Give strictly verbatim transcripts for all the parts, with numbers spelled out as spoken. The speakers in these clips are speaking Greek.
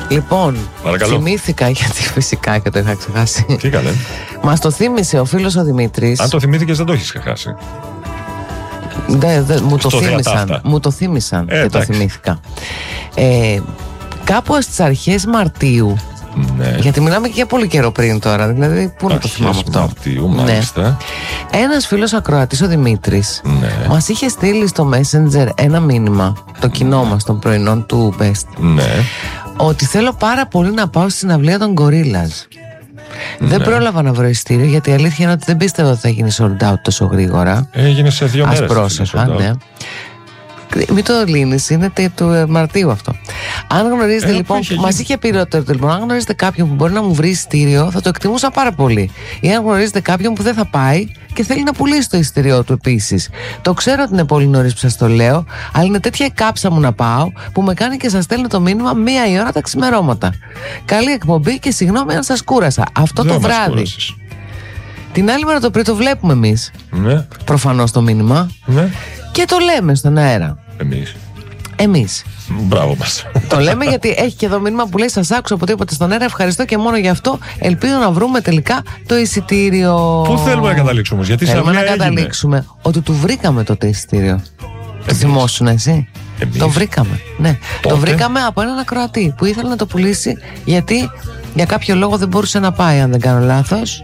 Λοιπόν, Παρακαλώ. θυμήθηκα, γιατί φυσικά και το είχα ξεχάσει. Τι καλέ. Μας το θύμισε ο φίλος ο Δημήτρης. Αν το θυμήθηκες δεν το έχεις ξεχάσει. Δε, δε, μου, το Στο θύμισαν, μου το θύμισαν ε, και το θυμήθηκα. Ε, κάπου στις αρχές Μαρτίου, ναι. γιατί μιλάμε και για πολύ καιρό πριν τώρα, δηλαδή πού να το θυμάμαι αυτό. Μαρτίου, μάλιστα. Ναι. Ένας φίλος ακροατής, ο Δημήτρης, ναι. μας είχε στείλει στο Messenger ένα μήνυμα, το κοινό μας των πρωινών του Best, ναι. ότι θέλω πάρα πολύ να πάω στη συναυλία των Gorillaz. Ναι. Δεν πρόλαβα να βρω ειστήριο, γιατί η αλήθεια είναι ότι δεν πίστευα ότι θα γίνει sold out τόσο γρήγορα. Έγινε σε δύο μέρες. Ας πρόσεχα, ναι. Μην το λύνεις, είναι του Μαρτίου αυτό. Αν γνωρίζετε, ε, λοιπόν, μας είχε πει το λοιπόν, αν γνωρίζετε κάποιον που μπορεί να μου βρει ειστήριο, θα το εκτιμούσα πάρα πολύ. Ή αν γνωρίζετε κάποιον που δεν θα πάει και θέλει να πουλήσει το ειστήριό του επίσης. Το ξέρω ότι είναι πολύ νωρίς που σας το λέω, αλλά είναι τέτοια η κάψα μου να πάω που με κάνει και σας στέλνω το μήνυμα μία η ώρα τα ξημερώματα. Καλή εκπομπή και συγγνώμη αν σας κούρασα. Αυτό δεν το βράδυ. Την άλλη μέρα το πρωί το βλέπουμε εμείς. Ναι. Προφανώς το μήνυμα. Ναι. Και το λέμε στον αέρα. Εμείς. Εμείς. Μπράβο μας. Το λέμε γιατί έχει και εδώ μήνυμα που λέει: σας άκουσα από τίποτα στον αέρα. Ευχαριστώ και μόνο γι' αυτό. Ελπίζω να βρούμε τελικά το εισιτήριο. Πού θέλουμε να καταλήξουμε, γιατί θέλουμε να έγινε. καταλήξουμε ότι του βρήκαμε τότε εισιτήριο. Το θυμόσουν εσύ? Εμείς. Το βρήκαμε. Ναι. Πότε? Το βρήκαμε από έναν ακροατή που ήθελε να το πουλήσει γιατί για κάποιο λόγο δεν μπορούσε να πάει, αν δεν κάνω λάθος.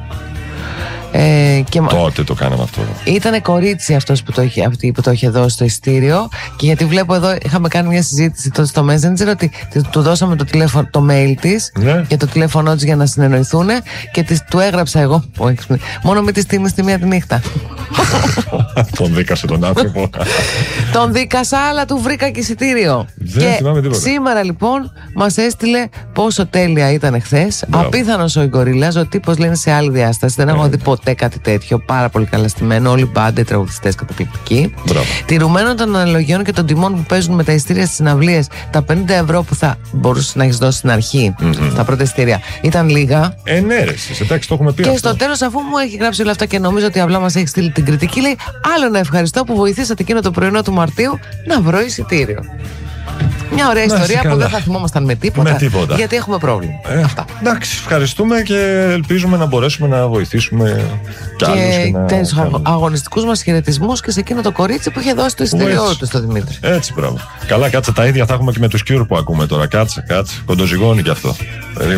Ε, και τότε το κάναμε αυτό. Ήτανε κορίτσι αυτός που το είχε, αυτή που το είχε δώσει το ειστήριο. Και γιατί βλέπω εδώ, είχαμε κάνει μια συζήτηση τότε στο Messenger ότι του δώσαμε το, τηλέφωνο, το mail της, ναι, και το τηλέφωνο της για να συνεννοηθούν. Και της, του έγραψα εγώ, μόνο με τη στήμη στη μία τη νύχτα. Τον δίκασε τον άνθρωπο. Τον δίκασα, αλλά του βρήκα και εισιτήριο. Δεν και θυμάμαι τίποτα. Σήμερα λοιπόν μας έστειλε πόσο τέλεια ήταν χθες. Απίθανος ο Gorillaz, ο τύπος λένε σε άλλη διάσταση. Δεν έχω δει ποτέ κάτι τέτοιο. Πάρα πολύ καλά στημένο. Όλοι οι μπάντε, τραγουδιστές καταπληκτικοί. Τηρουμένων των αναλογιών και των τιμών που παίζουν με τα ειστήρια στις συναυλίες, τα πενήντα ευρώ που θα μπορούσες να έχεις δώσει στην αρχή, mm-hmm, στα πρώτα ειστήρια, ήταν λίγα. Ε, ναι, ρε, εντάξει, το έχουμε πει. Και αυτό. στο τέλος, αφού μου έχει γράψει όλα αυτά και νομίζω ότι απλά μας έχει στείλει την κριτική, λέει: άλλο να ευχαριστώ που βοηθήσατε εκείνο το πρωινό του Μαρτίου να βρω εισιτήριο. Μια ωραία ιστορία που δεν θα θυμόμασταν με τίποτα, με τίποτα. Γιατί έχουμε πρόβλημα. Ε, αυτά. Εντάξει, ευχαριστούμε και ελπίζουμε να μπορέσουμε να βοηθήσουμε κι άλλους. Και, και τους αγωνιστικούς μας χαιρετισμούς και σε εκείνο το κορίτσι που είχε δώσει το εισιτήριό του στο Δημήτρη. Έτσι, μπράβο. Καλά, κάτσε, τα ίδια θα έχουμε και με τους Cure που ακούμε τώρα. Κάτσε, κάτσε. Κοντοζυγώνει κι αυτό.